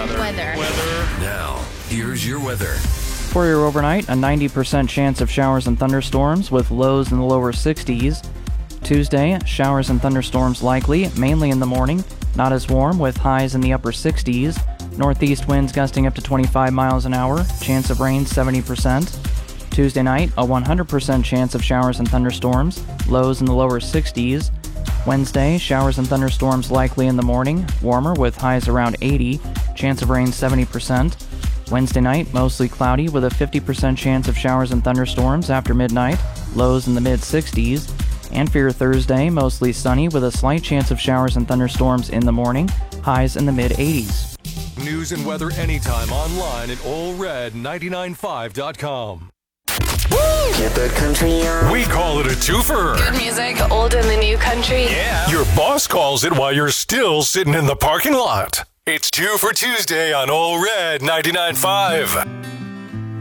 Weather. Now, here's your weather. For your overnight, a 90% chance of showers and thunderstorms with lows in the lower 60s. Tuesday, showers and thunderstorms likely, mainly in the morning. Not as warm, with highs in the upper 60s. Northeast winds gusting up to 25 miles an hour. Chance of rain 70%. Tuesday night, a 100% chance of showers and thunderstorms. Lows in the lower 60s. Wednesday, showers and thunderstorms likely in the morning. Warmer with highs around 80. Chance of rain 70%. Wednesday night, mostly cloudy with a 50% chance of showers and thunderstorms after midnight. Lows in the mid-60s. And for your Thursday, mostly sunny with a slight chance of showers and thunderstorms in the morning. Highs in the mid-80s. News and weather anytime online at allred995.com. Get that country on. We call it a twofer. Good music, old and the new country. Yeah. Your boss calls it while you're still sitting in the parking lot. It's 2 for Tuesday on Old Red 99.5.